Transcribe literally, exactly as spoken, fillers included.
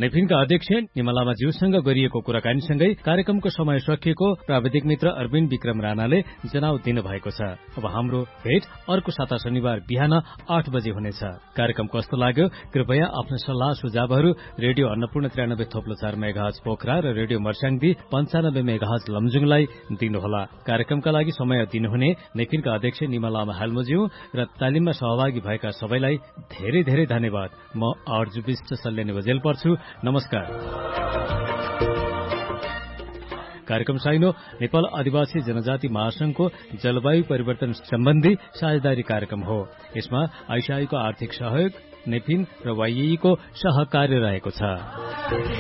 नेफिनका अध्यक्ष निमा लामाज्यूसँग गरिएको कुराकानीसँगै कार्यक्रमको समय सकिएको प्राविधिक मित्र अरविन्द विक्रम राणाले जनाउ दिनुभएको छ। अब हाम्रो भेट अर्को साता शनिबार बिहान आठ बजे हुनेछ। कार्यक्रम कस्तो लाग्यो कृपया आफ्नो सल्लाह सुझावहरू रेडियो अन्नपूर्ण त्रियानब्बे थोप्लो चार मेगाहज पोखरा र रेडियो मर्स्याङदी पञ्चानब्बे मेगाहज लमजुङलाई दिनुहोला। कार्यक्रमका लागि समय दिनुहुने नेफिनका अध्यक्ष निमा लामा हाल्मोज्यू र तालिममा सहभागी भएका सबैलाई धेरै धेरै धन्यवाद। म आर्जु विष्ट सल्यानी बजेल पर्छु। नमस्कार। कार्यक्रम साइनो नेपाल आदिवासी जनजाति महासंघको जलवायु परिवर्तन सम्बन्धी साझेदारी कार्यक्रम हो। यसमा आइसिआईको आर्थिक सहयोग नेफिन र वाइएको सहकार्य रहेको छ।